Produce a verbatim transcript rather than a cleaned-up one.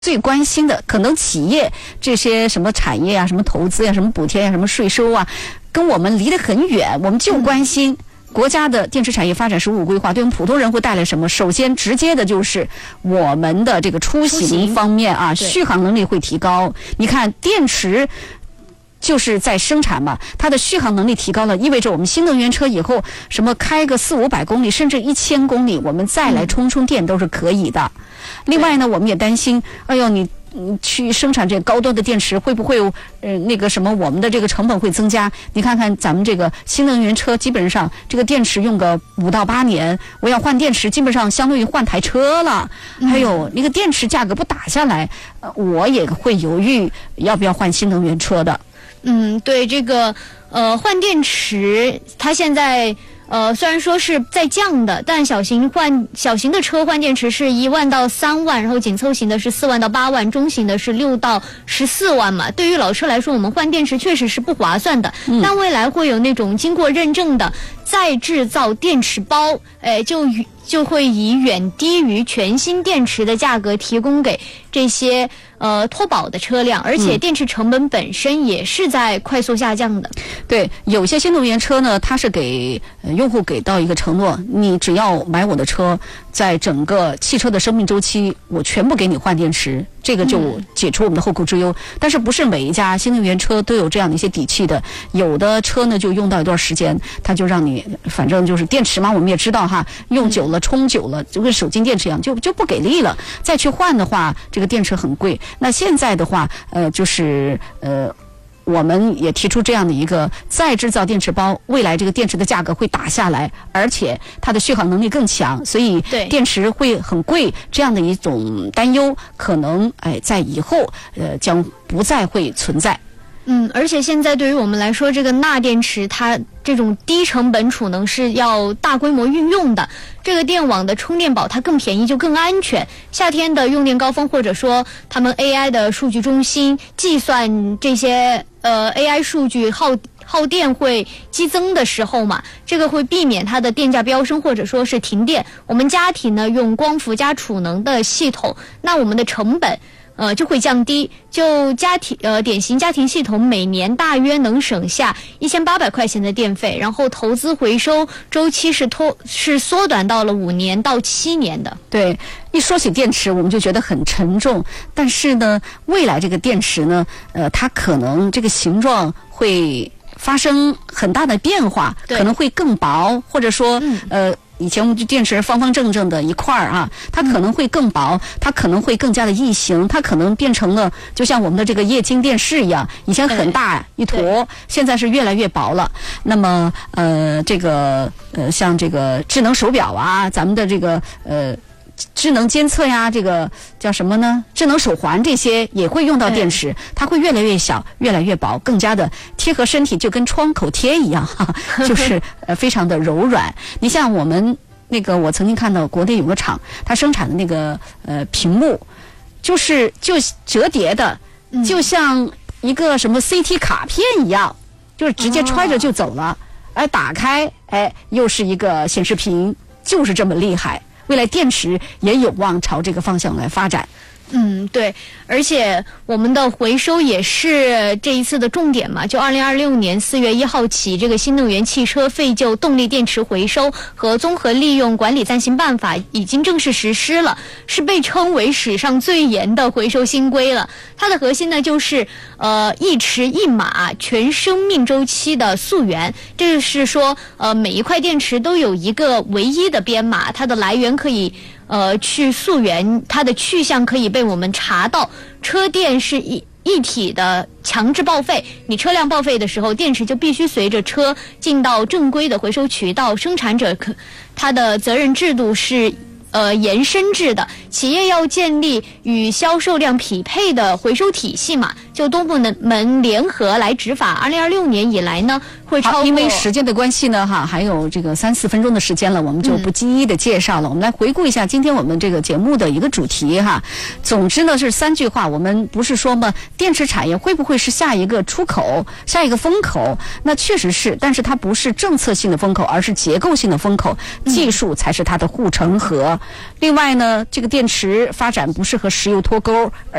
最关心的可能企业这些什么产业啊、什么投资呀、什么补贴呀、什么税收啊，跟我们离得很远，我们就关心国家的电池产业发展十五规划对我们普通人会带来什么。首先直接的就是我们的这个出行方面啊，续航能力会提高。你看电池就是在生产嘛，它的续航能力提高了，意味着我们新能源车以后什么开个四五百公里甚至一千公里，我们再来充充电都是可以的。另外呢，我们也担心，哎呦，你你去生产这个高端的电池，会不会呃那个什么，我们的这个成本会增加？你看看咱们这个新能源车，基本上这个电池用个五到八年，我要换电池，基本上相当于换台车了。还有那个电池价格不打下来，呃，我也会犹豫要不要换新能源车的。 嗯，对，这个呃换电池，它现在呃虽然说是在降的，但小型换小型的车换电池是一万到三万，然后紧凑型的是四万到八万，中型的是六到十四万嘛。对于老车来说，我们换电池确实是不划算的。嗯、但未来会有那种经过认证的再制造电池包，哎，就就会以远低于全新电池的价格提供给这些呃脱保的车辆，而且电池成本本身也是在快速下降的。嗯、 对，有些新能源车呢，它是给、呃、用户给到一个承诺，你只要买我的车，在整个汽车的生命周期，我全部给你换电池，这个就解除我们的后顾之忧。嗯、但是不是每一家新能源车都有这样的一些底气的，有的车呢就用到一段时间，它就让你反正就是电池嘛，我们也知道哈，用久了、充久了，就跟手机电池一样，就就不给力了。再去换的话，这个电池很贵。那现在的话，呃，就是呃。我们也提出这样的一个再制造电池包，未来这个电池的价格会打下来，而且它的续航能力更强，所以电池会很贵，这样的一种担忧可能哎在以后呃将不再会存在。 嗯，而且现在对于我们来说，这个钠电池它这种低成本储能是要大规模运用的。这个电网的充电宝它更便宜就更安全。夏天的用电高峰，或者说他们 A I 的数据中心计算这些呃 A I 数据耗耗电会激增的时候嘛，这个会避免它的电价飙升或者说是停电。我们家庭呢用光伏加储能的系统，那我们的成本呃，就会降低。就家庭呃典型家庭系统每年大约能省下一千八百块钱的电费，然后投资回收周期是拖是缩短到了五年到七年的。 对，一说起电池，我们就觉得很沉重。但是呢，未来这个电池呢，呃，它可能这个形状会发生很大的变化，可能会更薄，或者说、嗯、呃。以前我们就电池方方正正的一块儿啊，它可能会更薄，它可能会更加的异形，它可能变成了就像我们的这个液晶电视一样，以前很大一坨，现在是越来越薄了。那么呃，这个呃，像这个智能手表啊，咱们的这个呃。智能监测呀，这个叫什么呢？智能手环这些也会用到电池，它会越来越小，越来越薄，更加的贴合身体，就跟创口贴一样，哈，就是呃非常的柔软。你像我们那个，我曾经看到国内有个厂，它生产的那个呃屏幕，就是就折叠的，就像一个什么 C T 卡片一样，就是直接揣着就走了，哎，打开，哎，又是一个显示屏，就是这么厉害。未来电池也有望朝这个方向来发展。 嗯，对，而且我们的回收也是这一次的重点嘛。就二零二六年四月一号起，这个新能源汽车废旧动力电池回收和综合利用管理暂行办法已经正式实施了，是被称为史上最严的回收新规了。它的核心呢就是呃一池一码全生命周期的溯源，这就是说呃每一块电池都有一个唯一的编码，它的来源可以呃，去溯源，它的去向可以被我们查到。车电是一一体的强制报废，你车辆报废的时候，电池就必须随着车进到正规的回收渠道。生产者可它的责任制度是呃延伸制的，企业要建立与销售量匹配的回收体系嘛，就多部门联合来执法。二零二六年以来呢， 会超过。 因为时间的关系呢，哈，还有这个三四分钟的时间了，我们就不一一的介绍了。嗯、我们来回顾一下今天我们这个节目的一个主题哈。总之呢是三句话，我们不是说嘛，电池产业会不会是下一个出口、下一个风口？那确实是，但是它不是政策性的风口，而是结构性的风口，技术才是它的护城河。嗯、另外呢，这个电池发展不是和石油脱钩。